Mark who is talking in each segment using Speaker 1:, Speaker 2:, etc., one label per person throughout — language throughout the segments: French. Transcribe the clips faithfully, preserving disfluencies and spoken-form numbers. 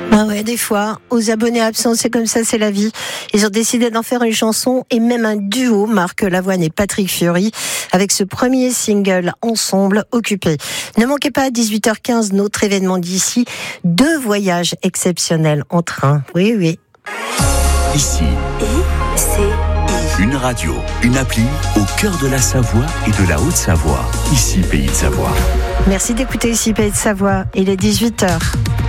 Speaker 1: Ah ouais, des fois, aux abonnés absents, c'est comme ça, c'est la vie. Ils ont décidé d'en faire une chanson et même un duo, Marc Lavoine et Patrick Fiori, avec ce premier single ensemble, Occupé. Ne manquez pas à dix-huit heures quinze notre événement d'ici, deux voyages exceptionnels en train. Oui, oui.
Speaker 2: Ici,
Speaker 3: Et c'est
Speaker 2: une radio, une appli au cœur de la Savoie et de la Haute-Savoie. Ici, Pays de Savoie.
Speaker 1: Merci d'écouter ici Pays de Savoie. Il est dix-huit heures.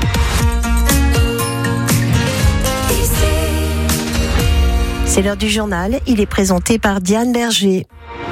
Speaker 1: C'est l'heure du journal, il est présenté par Diane Berger.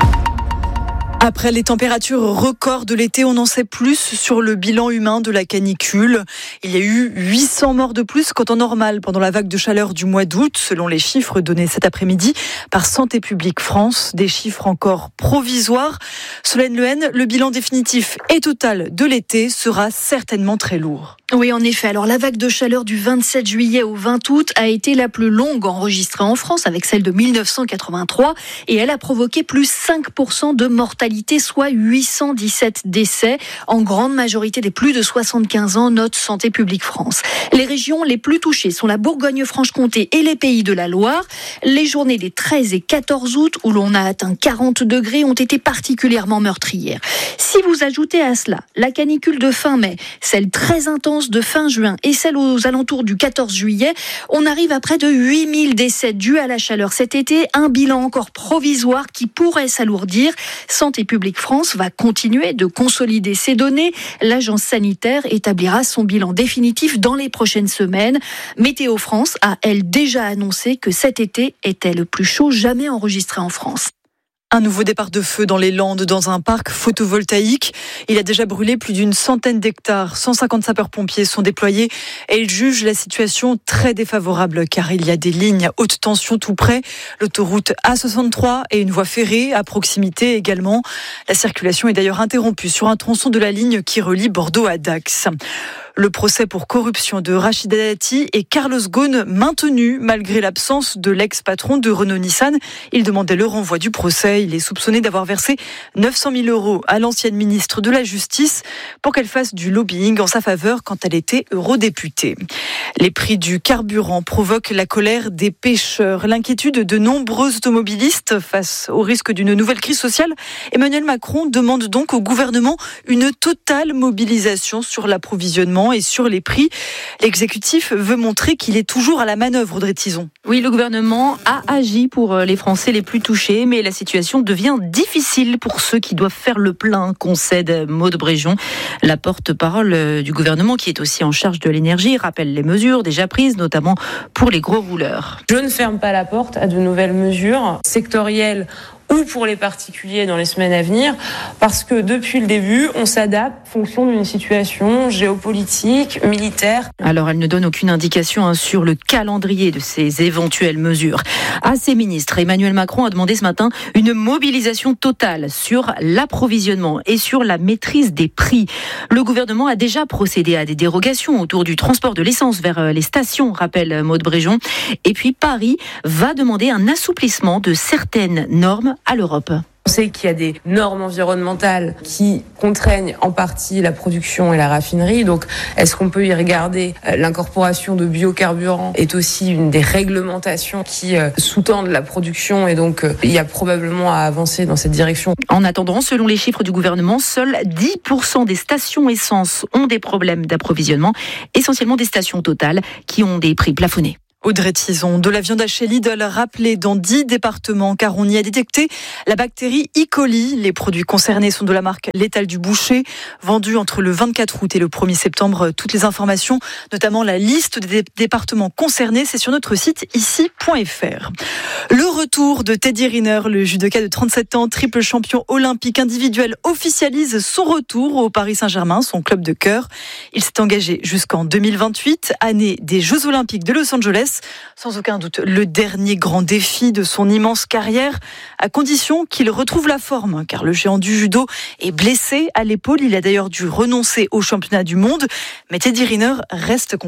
Speaker 4: Après les températures records de l'été, on en sait plus sur le bilan humain de la canicule. Il y a eu huit cents morts de plus qu'en temps normal pendant la vague de chaleur du mois d'août, selon les chiffres donnés cet après-midi par Santé publique France. Des chiffres encore provisoires. Solène Lehen, le bilan définitif et total de l'été sera certainement très lourd.
Speaker 5: Oui, en effet. Alors, la vague de chaleur du vingt-sept juillet au vingt août a été la plus longue enregistrée en France, avec celle de mille neuf cent quatre-vingt-trois, et elle a provoqué plus cinq pour cent de mortalité, soit huit cent dix-sept décès, en grande majorité des plus de soixante-quinze ans, note Santé publique France. Les régions les plus touchées sont la Bourgogne-Franche-Comté et les Pays de la Loire. Les journées des treize et quatorze août, où l'on a atteint quarante degrés, ont été particulièrement meurtrières. Si vous ajoutez à cela la canicule de fin mai, celle très intense de fin juin et celle aux alentours du quatorze juillet, on arrive à près de huit mille décès dus à la chaleur cet été, un bilan encore provisoire qui pourrait s'alourdir. Santé publique France va continuer de consolider ces données. L'agence sanitaire établira son bilan définitif dans les prochaines semaines. Météo France a, elle, déjà annoncé que cet été était le plus chaud jamais enregistré en France.
Speaker 4: Un nouveau départ de feu dans les Landes, dans un parc photovoltaïque. Il a déjà brûlé plus d'une centaine d'hectares. cent cinquante sapeurs-pompiers sont déployés et ils jugent la situation très défavorable car il y a des lignes à haute tension tout près. L'autoroute A soixante-trois et une voie ferrée à proximité également. La circulation est d'ailleurs interrompue sur un tronçon de la ligne qui relie Bordeaux à Dax. Le procès pour corruption de Rachida Dati et Carlos Ghosn maintenu malgré l'absence de l'ex-patron de Renault-Nissan. Il demandait le renvoi du procès. Il est soupçonné d'avoir versé neuf cent mille euros à l'ancienne ministre de la Justice pour qu'elle fasse du lobbying en sa faveur quand elle était eurodéputée. Les prix du carburant provoquent la colère des pêcheurs. L'inquiétude de nombreux automobilistes face au risque d'une nouvelle crise sociale. Emmanuel Macron demande donc au gouvernement une totale mobilisation sur l'approvisionnement et sur les prix. L'exécutif veut montrer qu'il est toujours à la manœuvre, Audrey Tison.
Speaker 6: Oui, le gouvernement a agi pour les Français les plus touchés, mais la situation devient difficile pour ceux qui doivent faire le plein, concède Maud Bréjon. La porte-parole du gouvernement, qui est aussi en charge de l'énergie, rappelle les mesures déjà prises, notamment pour les gros rouleurs.
Speaker 7: Je ne ferme pas la porte à de nouvelles mesures sectorielles ou pour les particuliers dans les semaines à venir, parce que depuis le début, on s'adapte en fonction d'une situation géopolitique, militaire.
Speaker 6: Alors, elle ne donne aucune indication hein, sur le calendrier de ces éventuelles mesures. À ses ministres, Emmanuel Macron a demandé ce matin une mobilisation totale sur l'approvisionnement et sur la maîtrise des prix. Le gouvernement a déjà procédé à des dérogations autour du transport de l'essence vers les stations, rappelle Maud Bréjon. Et puis, Paris va demander un assouplissement de certaines normes à l'Europe.
Speaker 7: On sait qu'il y a des normes environnementales qui contraignent en partie la production et la raffinerie. Donc, est-ce qu'on peut y regarder ? L'incorporation de biocarburants est aussi une des réglementations qui sous-tendent la production et donc il y a probablement à avancer dans cette direction.
Speaker 6: En attendant, selon les chiffres du gouvernement, seuls dix pour cent des stations essence ont des problèmes d'approvisionnement, essentiellement des stations Total qui ont des prix plafonnés.
Speaker 4: Audrey Tison, de la viande hachée Lidl rappelée dans dix départements car on y a détecté la bactérie E. coli. Les produits concernés sont de la marque L'Étal du Boucher, vendus entre le vingt-quatre août et le premier septembre. Toutes les informations, notamment la liste des départements concernés, c'est sur notre site ici point f r. Le retour de Teddy Riner, le judoka de trente-sept ans, triple champion olympique individuel, officialise son retour au Paris Saint-Germain, son club de cœur. Il s'est engagé jusqu'en deux mille vingt-huit, année des Jeux Olympiques de Los Angeles. Sans aucun doute, le dernier grand défi de son immense carrière, à condition qu'il retrouve la forme, car le géant du judo est blessé à l'épaule. Il a d'ailleurs dû renoncer au championnat du monde, mais Teddy Riner reste confiant.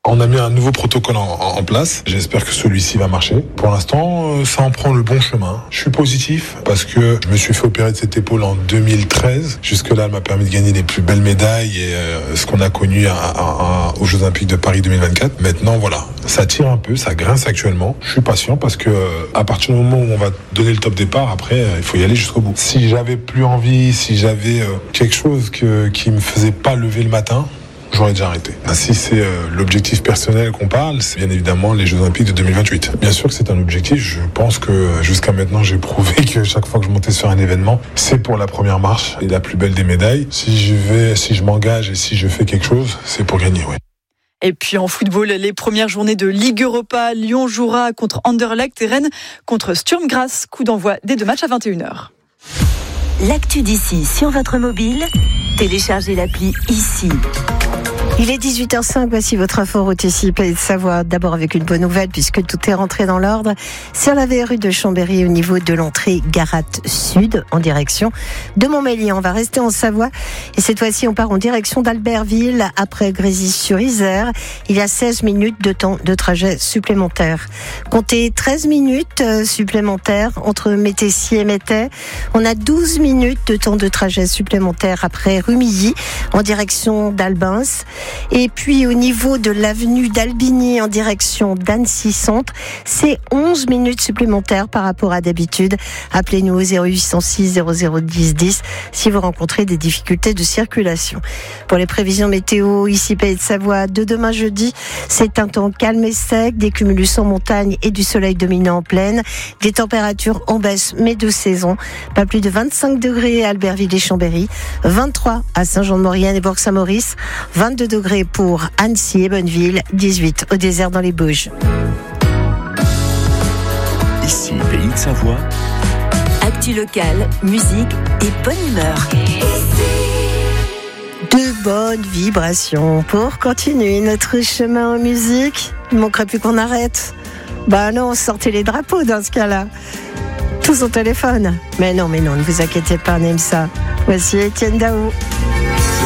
Speaker 8: On a mis un nouveau protocole en, en place. J'espère que celui-ci va marcher. Pour l'instant, ça en prend le bon chemin. Je suis positif parce que je me suis fait opérer de cette épaule en deux mille treize. Jusque-là, elle m'a permis de gagner les plus belles médailles et euh, ce qu'on a connu à, à, à, aux Jeux Olympiques de Paris deux mille vingt-quatre. Maintenant, voilà, ça tire un peu, ça grince actuellement. Je suis patient parce que à partir du moment où on va donner le top départ, après, il faut y aller jusqu'au bout. Si j'avais plus envie, si j'avais euh, quelque chose que, qui me faisait pas lever le matin, j'aurais déjà arrêté. Si c'est euh, l'objectif personnel qu'on parle, c'est bien évidemment les Jeux Olympiques de deux mille vingt-huit. Bien sûr que c'est un objectif. Je pense que jusqu'à maintenant, j'ai prouvé que chaque fois que je montais sur un événement, c'est pour la première marche et la plus belle des médailles. Si je vais, si je m'engage et si je fais quelque chose, c'est pour gagner, oui.
Speaker 4: Et puis en football, les premières journées de Ligue Europa, Lyon jouera contre Anderlecht et Rennes contre Sturm Graz. Coup d'envoi des deux matchs à vingt et une heures.
Speaker 3: L'actu d'ici sur votre mobile, téléchargez l'appli ici.
Speaker 1: Il est dix-huit heures cinq, voici votre info route ici, Pays de Savoie. D'abord avec une bonne nouvelle puisque tout est rentré dans l'ordre. Sur la V rue de Chambéry au niveau de l'entrée Garat Sud en direction de Montmélian. On va rester en Savoie et cette fois-ci on part en direction d'Albertville après Grésy-sur-Isère. Il y a seize minutes de temps de trajet supplémentaire. Comptez treize minutes supplémentaires entre Métessier et Métais. On a douze minutes de temps de trajet supplémentaire après Rumilly en direction d'Albins. Et puis au niveau de l'avenue d'Albigny en direction d'Annecy Centre, c'est onze minutes supplémentaires par rapport à d'habitude. Appelez-nous au zéro huit cent six zéro zéro dix dix si vous rencontrez des difficultés de circulation. Pour les prévisions météo, ici Pays de Savoie, de demain jeudi, c'est un temps calme et sec, des cumulus en montagne et du soleil dominant en plaine, des températures en baisse mais de saison, pas plus de vingt-cinq degrés à Albertville et Chambéry, vingt-trois à Saint-Jean-de-Maurienne et Bourg-Saint-Maurice, vingt-deux degrés pour Annecy et Bonneville, dix-huit au désert dans les Bauges.
Speaker 2: Ici, Pays de Savoie.
Speaker 3: Actu locale, musique et bonne humeur.
Speaker 1: De bonnes vibrations pour continuer notre chemin en musique. Il ne manquerait plus qu'on arrête. Bah non, sortez les drapeaux dans ce cas-là. Tous au téléphone. Mais non, mais non, ne vous inquiétez pas, on aime ça. Voici Étienne Daou.